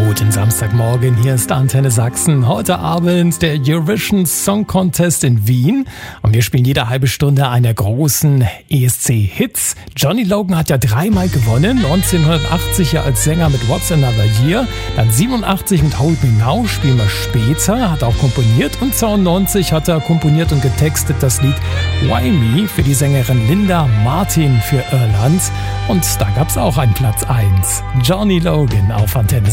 Guten Samstagmorgen, hier ist Antenne Sachsen. Heute Abend der Eurovision Song Contest in Wien. Und wir spielen jede halbe Stunde eine großen ESC-Hits. Johnny Logan hat ja 3-mal gewonnen. 1980 ja als Sänger mit What's Another Year. Dann 87 mit Hold Me Now, spielen wir später. Hat auch komponiert. Und 92 hat er komponiert und getextet das Lied Why Me für die Sängerin Linda Martin für Irland. Und da gab's auch einen Platz 1. Johnny Logan auf Antenne